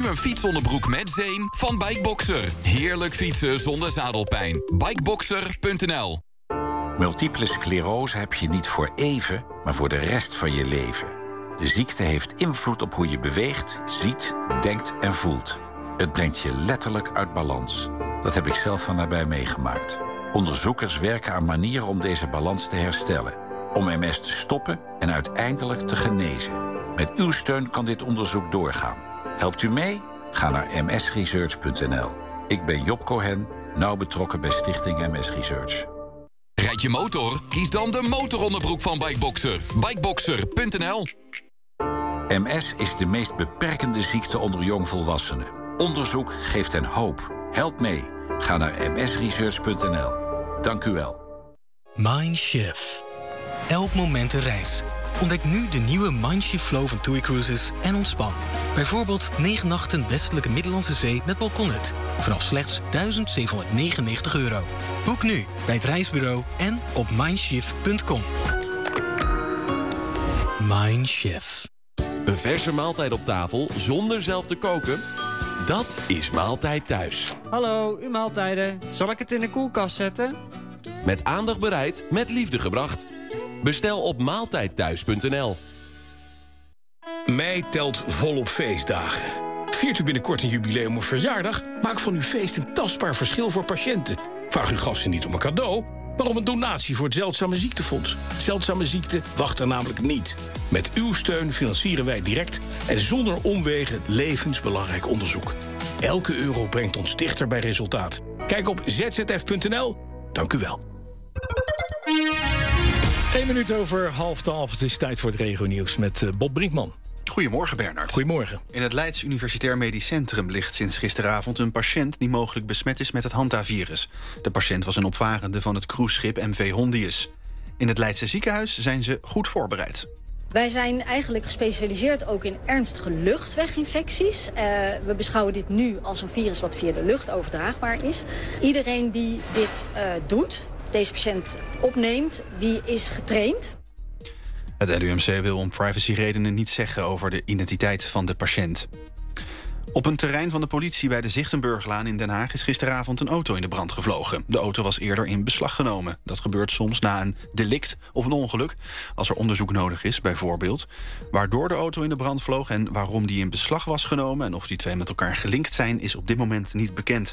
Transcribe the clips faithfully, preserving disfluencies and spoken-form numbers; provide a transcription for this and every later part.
een fietsonderbroek met zeem van Bikeboxer. Heerlijk fietsen zonder zadelpijn. Bikeboxer punt n l. Multiple sclerose heb je niet voor even, maar voor de rest van je leven. De ziekte heeft invloed op hoe je beweegt, ziet, denkt en voelt. Het brengt je letterlijk uit balans. Dat heb ik zelf van nabij meegemaakt. Onderzoekers werken aan manieren om deze balans te herstellen. Om M S te stoppen en uiteindelijk te genezen. Met uw steun kan dit onderzoek doorgaan. Helpt u mee? Ga naar m s research punt n l. Ik ben Job Cohen, nauw betrokken bij Stichting M S Research. Rijd je motor? Kies dan de motoronderbroek van Bikeboxer. Bikeboxer punt n l. M S is de meest beperkende ziekte onder jongvolwassenen. Onderzoek geeft hen hoop. Help mee. Ga naar m s research punt n l. Dank u wel. Mindshift. Elk moment een reis. Ontdek nu de nieuwe Mindshift Flow van TUI Cruises en ontspan. Bijvoorbeeld negen nachten westelijke Middellandse Zee met balkonnet. Vanaf slechts duizend zevenhonderdnegenennegentig euro. Boek nu bij het reisbureau en op mindshift punt com. Mindshift. Een verse maaltijd op tafel zonder zelf te koken? Dat is Maaltijd Thuis. Hallo, uw maaltijden. Zal ik het in de koelkast zetten? Met aandacht bereid, met liefde gebracht. Bestel op maaltijdthuis punt n l. Mei telt volop feestdagen. Viert u binnenkort een jubileum of verjaardag? Maak van uw feest een tastbaar verschil voor patiënten. Vraag uw gasten niet om een cadeau, maar om een donatie voor het Zeldzame Ziektefonds. Zeldzame ziekten wachten namelijk niet. Met uw steun financieren wij direct en zonder omwegen levensbelangrijk onderzoek. Elke euro brengt ons dichter bij resultaat. Kijk op z z f punt n l. Dank u wel. Eén minuut over half twaalf. Het is tijd voor het regionieuws met Bob Brinkman. Goedemorgen, Bernard. Goedemorgen. In het Leids Universitair Medisch Centrum ligt sinds gisteravond een patiënt die mogelijk besmet is met het Hanta-virus. De patiënt was een opvarende van het cruiseschip M V Hondius. In het Leidse ziekenhuis zijn ze goed voorbereid. Wij zijn eigenlijk gespecialiseerd ook in ernstige luchtweginfecties. Uh, we beschouwen dit nu als een virus wat via de lucht overdraagbaar is. Iedereen die dit uh, doet, deze patiënt opneemt, die is getraind. Het L U M C wil om privacyredenen niet zeggen over de identiteit van de patiënt. Op een terrein van de politie bij de Zichtenburglaan in Den Haag is gisteravond een auto in de brand gevlogen. De auto was eerder in beslag genomen. Dat gebeurt soms na een delict of een ongeluk, als er onderzoek nodig is bijvoorbeeld. Waardoor de auto in de brand vloog en waarom die in beslag was genomen en of die twee met elkaar gelinkt zijn, is op dit moment niet bekend.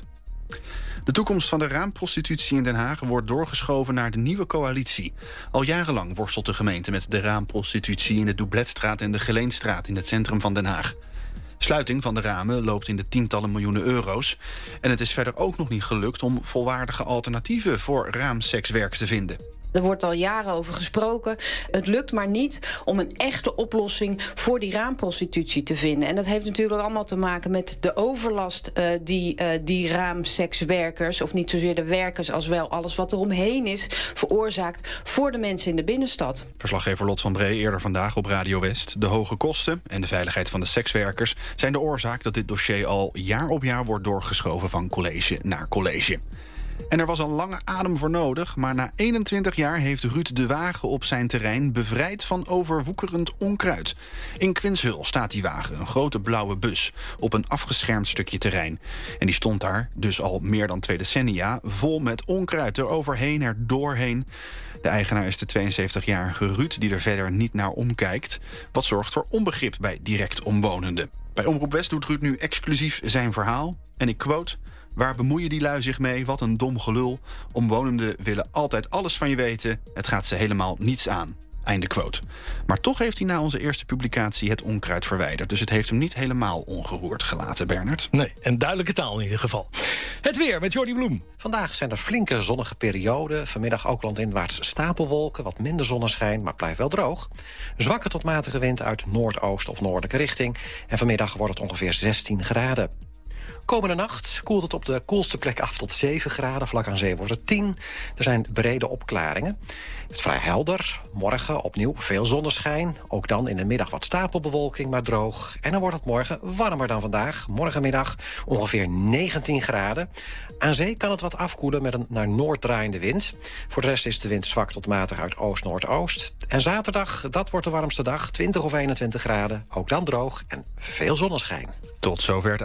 De toekomst van de raamprostitutie in Den Haag wordt doorgeschoven naar de nieuwe coalitie. Al jarenlang worstelt de gemeente met de raamprostitutie in de Doubletstraat en de Geleenstraat in het centrum van Den Haag. Sluiting van de ramen loopt in de tientallen miljoenen euro's. En het is verder ook nog niet gelukt om volwaardige alternatieven voor raamsekswerk te vinden. Er wordt al jaren over gesproken. Het lukt maar niet om een echte oplossing voor die raamprostitutie te vinden. En dat heeft natuurlijk allemaal te maken met de overlast uh, die uh, die raamsekswerkers, of niet zozeer de werkers als wel alles wat er omheen is, veroorzaakt voor de mensen in de binnenstad. Verslaggever Lot van Bree eerder vandaag op Radio West. De hoge kosten en de veiligheid van de sekswerkers zijn de oorzaak dat dit dossier al jaar op jaar wordt doorgeschoven van college naar college. En er was een lange adem voor nodig, maar na eenentwintig jaar heeft Ruud de Wagen op zijn terrein bevrijd van overwoekerend onkruid. In Quinshul staat die wagen, een grote blauwe bus, op een afgeschermd stukje terrein. En die stond daar, dus al meer dan twee decennia, vol met onkruid, er overheen, er doorheen. De eigenaar is de tweeënzeventigjarige Ruud, die er verder niet naar omkijkt, wat zorgt voor onbegrip bij direct omwonenden. Bij Omroep West doet Ruud nu exclusief zijn verhaal, en ik quote: "Waar bemoeien die lui zich mee? Wat een dom gelul. Omwonenden willen altijd alles van je weten. Het gaat ze helemaal niets aan." Einde quote. Maar toch heeft hij na onze eerste publicatie het onkruid verwijderd. Dus het heeft hem niet helemaal ongeroerd gelaten, Bernard. Nee, en duidelijke taal in ieder geval. Het weer met Jordi Bloem. Vandaag zijn er flinke zonnige perioden. Vanmiddag ook landinwaarts stapelwolken, wat minder zonneschijn, maar het blijft wel droog. Zwakke tot matige wind uit noordoost of noordelijke richting. En vanmiddag wordt het ongeveer zestien graden. Komende nacht koelt het op de koelste plek af tot zeven graden. Vlak aan zee wordt het tien. Er zijn brede opklaringen. Het is vrij helder. Morgen opnieuw veel zonneschijn. Ook dan in de middag wat stapelbewolking, maar droog. En dan wordt het morgen warmer dan vandaag. Morgenmiddag ongeveer negentien graden. Aan zee kan het wat afkoelen met een naar noord draaiende wind. Voor de rest is de wind zwak tot matig uit oost-noordoost. En zaterdag, dat wordt de warmste dag. twintig of eenentwintig graden. Ook dan droog en veel zonneschijn. Tot zover het